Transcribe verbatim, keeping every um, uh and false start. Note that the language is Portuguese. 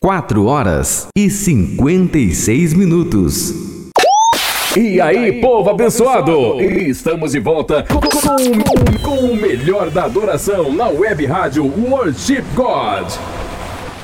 quatro horas e cinquenta e seis minutos. E aí, povo abençoado! Estamos de volta com, com, com o melhor da adoração na web rádio Worship God.